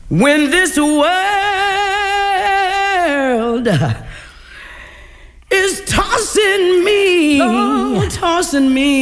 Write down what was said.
When this world is tossing me, oh, tossing me